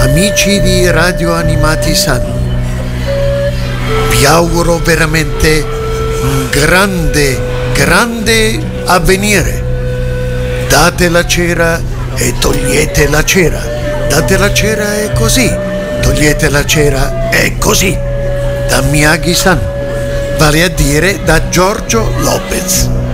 amici di Radio Animati San, vi auguro veramente un grande avvenire. Date la cera e togliete la cera. Date la cera e così. Togliete la cera e così. Da Miyagi-san, vale a dire da Giorgio Lopez.